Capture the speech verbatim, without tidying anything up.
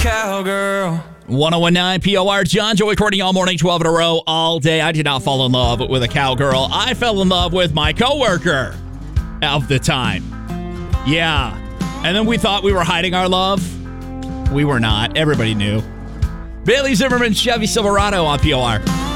cowgirl. one oh one point nine P O R, John Joy recording all morning, twelve in a row, all day. I did not fall in love with a cowgirl. I fell in love with my coworker of the time. Yeah. And then we thought we were hiding our love. We were not. Everybody knew. Bailey Zimmerman, Chevy Silverado on P O R.